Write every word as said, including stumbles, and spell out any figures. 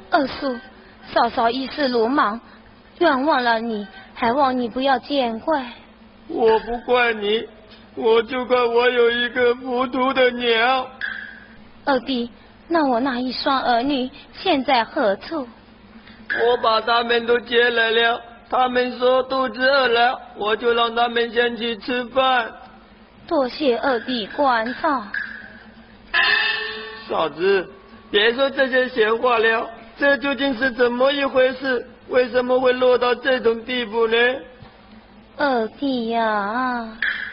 二叔，嫂嫂一时鲁莽，冤枉了你，还望你不要见怪。 我不怪你，我就怪我有一个糊涂的娘。 二弟，那我那一双儿女现在何处？ 我把他们都接来了，他们说肚子饿了，我就让他们先去吃饭。 多谢二弟关照。 嫂子，别说这些闲话了，这究竟是怎么一回事？为什么会落到这种地步呢？ 二弟呀、啊